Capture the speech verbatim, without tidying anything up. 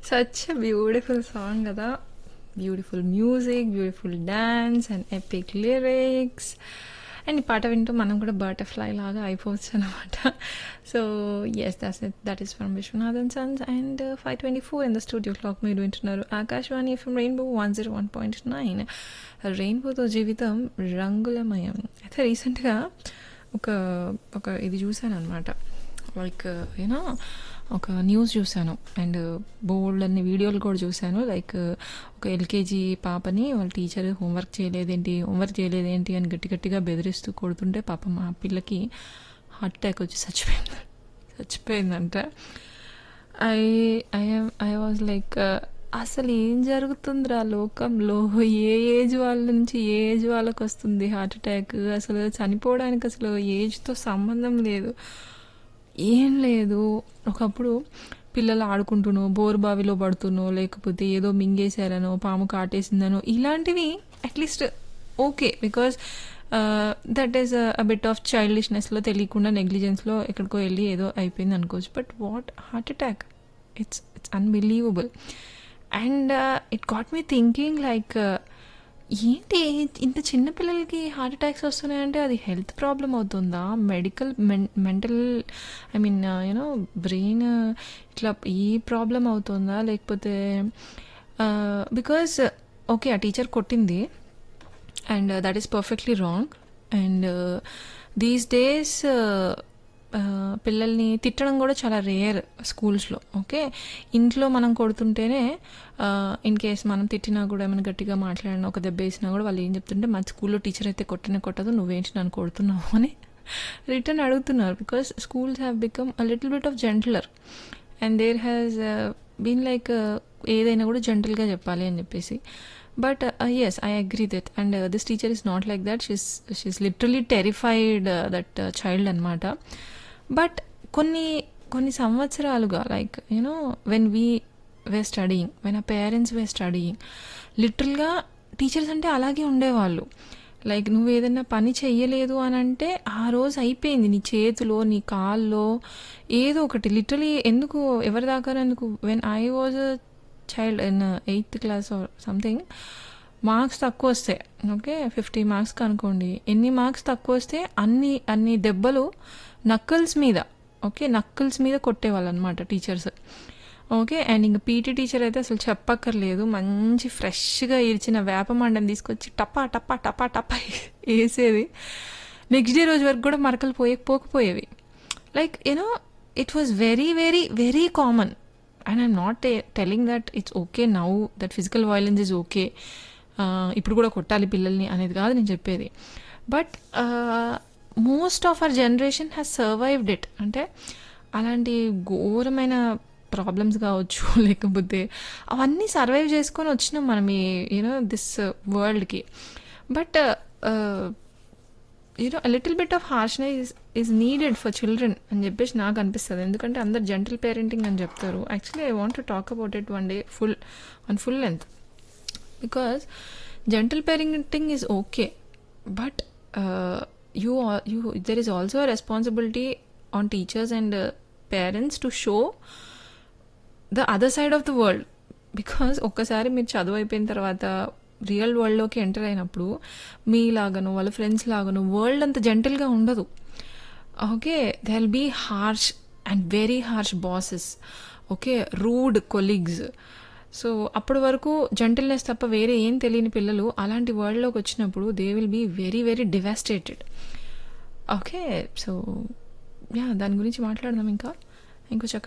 Such a beautiful song కదా. Beautiful music, beautiful dance and epic lyrics. And ఈ పాట వింటూ మనం కూడా బటర్ఫ్లై లాగా అయిపోవచ్చు అనమాట. So yes that's it, that is from Viswanathan Sons. And five twenty four in the studio clock మీరు వింటున్నారు Akashvani FM rainbow one zero one point nine. రెయిన్బోతో జీవితం రంగులమయం. అయితే రీసెంట్గా ఒక ఒక ఇది చూశాను అనమాట. లైక్ యూనో ఒక న్యూస్ చూశాను అండ్ బోల్డ్ అన్ని వీడియోలు కూడా చూశాను. లైక్ ఒక ఎల్కేజీ పాపని వాళ్ళ టీచర్ హోంవర్క్ చేయలేదేంటి హోంవర్క్ చేయలేదేంటి అని గట్టి గట్టిగా బెదిరిస్తూ కొడుతుంటే పాపం ఆ పిల్లకి హార్ట్ అటాక్ వచ్చి చచ్చిపోయింది చచ్చిపోయిందంట. I I I was like అసలు ఏం జరుగుతుందిరా లోకంలో? ఏ ఏజ్ వాళ్ళ నుంచి ఏ ఏజ్ వాళ్ళకి వస్తుంది హార్ట్ అటాక్? అసలు చనిపోవడానికి అసలు ఏజ్తో సంబంధం లేదు, ఏం లేదు. ఒకప్పుడు పిల్లలు ఆడుకుంటునో బోరు బావిలో పడుతునో లేకపోతే ఏదో మింగేశారనో పాము కాటేసిందనో ఇలాంటివి at least okay, because that is a bit of చైల్డిష్నెస్లో తెలియకుండా నెగ్లిజెన్స్లో ఎక్కడికో వెళ్ళి ఏదో అయిపోయింది అనుకోవచ్చు. But what heart attack, it's it's unbelievable. And it got me thinking like ఏంటి ఇంత చిన్న పిల్లలకి హార్ట్ అటాక్స్ వస్తున్నాయంటే అది హెల్త్ ప్రాబ్లం అవుతుందా, medical mental I mean you know brain ఇట్లా ఈ ప్రాబ్లం అవుతుందా, లేకపోతే బికాస్ ఓకే ఆ టీచర్ కొట్టింది and that is perfectly wrong. And these days పిల్లల్ని తిట్టడం కూడా చాలా రేర్ స్కూల్స్లో. ఓకే, ఇంట్లో మనం కొడుతుంటేనే ఇన్ కేస్ మనం తిట్టినా కూడా ఏమైనా గట్టిగా మాట్లాడినా ఒక దెబ్బ వేసినా కూడా వాళ్ళు ఏం చెప్తుంటే మా స్కూల్లో టీచర్ అయితే కొట్టనే కొట్టదు, నువ్వేంటి నన్ను కొడుతున్నావు అని రిటర్న్ అడుగుతున్నారు. Because schools have become a little bit of జెంటిలర్ and there has been like ఏదైనా కూడా జెంటల్గా చెప్పాలి అని చెప్పేసి. But yes I agree that and this teacher is not like that, she's she's literally terrified that child అనమాట. But కొన్ని కొన్ని సంవత్సరాలుగా like you know when we were studying, when ఆ పేరెంట్స్ వేర్ స్టడీయింగ్, లిటరల్గా టీచర్స్ అంటే అలాగే ఉండేవాళ్ళు. లైక్ నువ్వు ఏదైనా పని చెయ్యలేదు అని అంటే ఆ రోజు అయిపోయింది, నీ చేతిలో నీ కాల్లో ఏదో ఒకటి లిటరలీ. ఎందుకు ఎవరి దాకా ఎందుకు when I was a child in eighth class or something, marks తక్కువ వస్తాయి. ఓకే, ఫిఫ్టీ మార్క్స్కి అనుకోండి, ఎన్ని మార్క్స్ తక్కువ వస్తే అన్ని అన్ని దెబ్బలు నక్కల్స్ మీద, ఓకే నక్కల్స్ మీద కొట్టేవాళ్ళు అనమాట టీచర్స్. ఓకే, అండ్ ఇంకా పీటీ టీచర్ అయితే అసలు చెప్పక్కర్లేదు, మంచి ఫ్రెష్గా ఇరిచిన వేప మండని తీసుకొచ్చి టపా టపా టపా టపా వేసేది. నెక్స్ట్ డే రోజు వరకు కూడా మరకలు పోయే పోకపోయేవి. Like you know it was very very very common. And I'm not telling that it's okay now, that physical violence is okay, ఇప్పుడు కూడా కొట్టాలి పిల్లల్ని అనేది కాదు నేను చెప్పేది. But most of our generation has survived it. అంటే అలాంటి ఘోరమైన ప్రాబ్లమ్స్ కావచ్చు లేకపోతే అవన్నీ సర్వైవ్ చేసుకొని వచ్చినాం మనం ఈ you know this వరల్డ్కి. But you know a little bit of harshness is needed for children అని చెప్పేసి నాకు అనిపిస్తుంది. ఎందుకంటే అందరు జెంటల్ పేరెంటింగ్ అని చెప్తారు. Actually I want to talk about it one day full on full length. Because gentle parenting is okay, but you you there is also a responsibility on teachers and uh, parents to show the other side of the world. Because ఒక్కసారి మీరు చదువు అయిపోయిన తర్వాత real వరల్డ్లోకి enter అయినప్పుడు మీలాగను వాళ్ళ friends లాగాను world అంత జెంటల్గా ఉండదు. Okay, they will be harsh and very harsh bosses, okay rude colleagues. So అప్పటి వరకు జెంటిల్నెస్ తప్ప వేరే ఏం తెలియని పిల్లలు అలాంటి వరల్డ్లోకి వచ్చినప్పుడు they will be very very devastated. Okay, so yeah దాని గురించి మాట్లాడదాం ఇంకా ఇంకో చక్క